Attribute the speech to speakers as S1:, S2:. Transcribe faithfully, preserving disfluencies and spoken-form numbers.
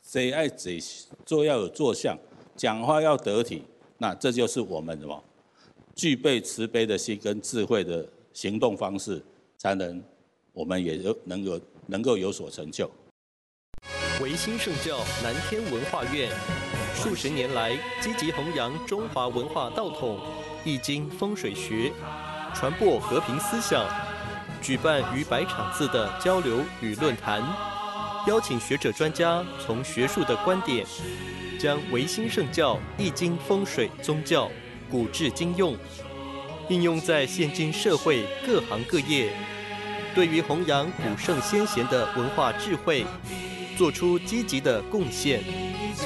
S1: 谁爱谁做要有坐相，讲话要得体，那这就是我们什么具备慈悲的心跟智慧的行动方式，才能我们也有能够能够有所成就。
S2: 维新圣教南天文化院数十年来积极弘扬中华文化道统、易经风水学，传播和平思想，举办逾百场次的交流与论坛，邀请学者专家从学术的观点，将维新圣教易经风水宗教古至今用，应用在现今社会各行各业，对于弘扬古圣先贤的文化智慧，做出积极的贡献。